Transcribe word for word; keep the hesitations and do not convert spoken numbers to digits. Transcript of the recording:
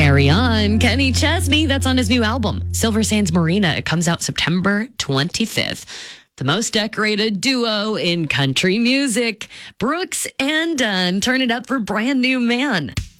Carry On, Kenny Chesney. That's on his new album, Silver Sands Marina. It comes out September twenty-fifth. The most decorated duo in country music, Brooks and Dunn. Turn it up for Brand New Man.